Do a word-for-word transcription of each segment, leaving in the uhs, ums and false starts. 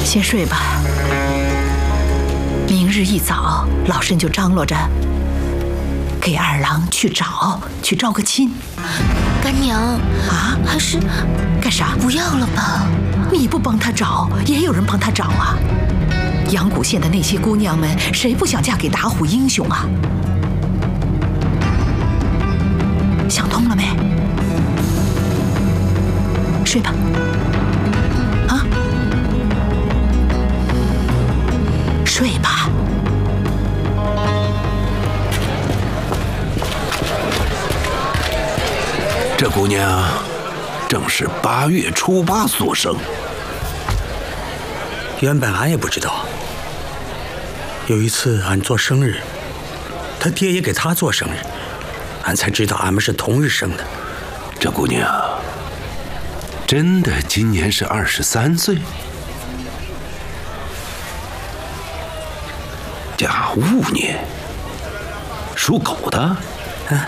先睡吧，明日一早老身就张罗着给二郎去找，去招个亲。 干娘啊， 还是干啥？ 不要了吧？ 你不帮他找，也有人帮他找啊。阳谷县的那些姑娘们，谁不想嫁给打虎英雄啊？想通了没？睡吧。啊，睡吧。 这姑娘正是八月初八所生。 原本俺也不知道。有一次俺做生日，他爹也给他做生日，俺才知道俺们是同日生的。 这姑娘真的今年是二十三岁。甲午年，属狗的。 啊。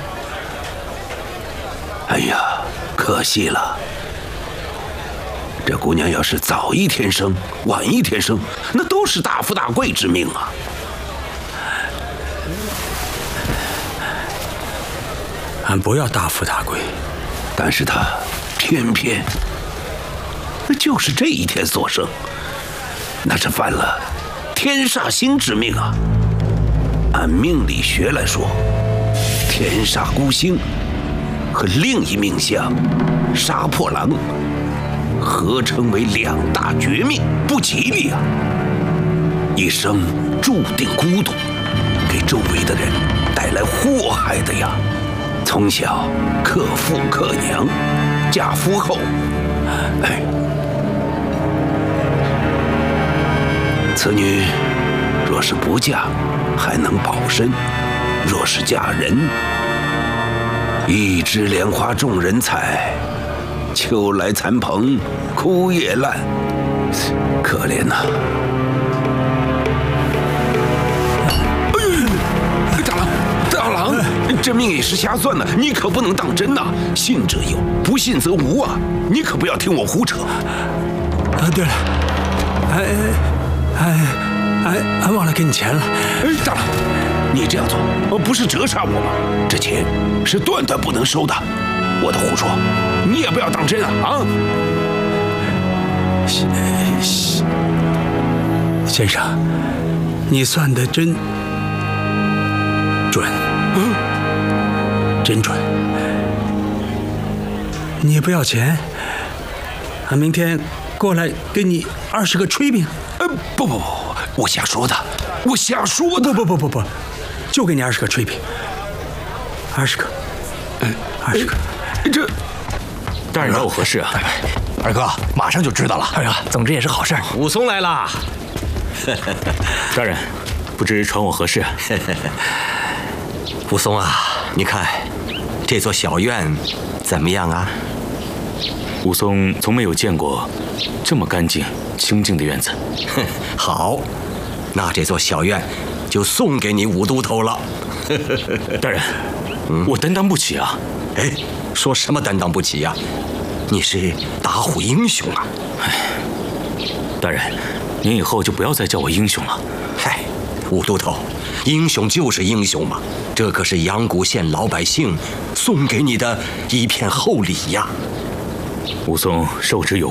哎呀，可惜了。这姑娘要是早一天生，晚一天生，那都是大富大贵之命啊。 俺不要大富大贵， 但是她偏偏那就是这一天所生，那是犯了天煞星之命啊。按命理学来说，天煞孤星和另一命相杀破狼合称为两大绝命，不吉利啊！一生注定孤独，给周围的人带来祸害的呀。从小克父克娘，嫁夫后，哎，此女若是不嫁，还能保身；若是嫁人，一枝莲花众人采，秋来残蓬枯叶烂，可怜呐、啊！哎，大郎，大郎，这命也是瞎算的，你可不能当真呐、啊！信则有，不信则无啊！你可不要听我胡扯。 啊，对了，哎哎哎，俺忘了给你钱了。 哎，大郎，你这样做不是折煞我吗？这钱是断断不能收的。我的胡说，你也不要当真啊！啊！ 先生，你算的真准，嗯，真准。你不要钱，俺明天过来给你二十个吹饼。 呃，不不不，我瞎说的，我瞎说的。 不不不不不，就给你二十个吹饼，二十个，嗯，二十个。 这大人找我何事啊？ 二哥，马上就知道了。 哎呀，总之也是好事。 武松来了。 大人，不知传我何事？ 武松啊，你看这座小院怎么样啊？ 武松从没有见过这么干净清净的院子。 好，那这座小院就送给你武都头了。 大人，嗯、我担当不起啊。 哎，说什么担当不起呀、啊？你是打虎英雄啊！ 哎，大人，您以后就不要再叫我英雄了。 嗨，武都头，英雄就是英雄嘛，这可是阳谷县老百姓送给你的一片厚礼呀。 武松受之有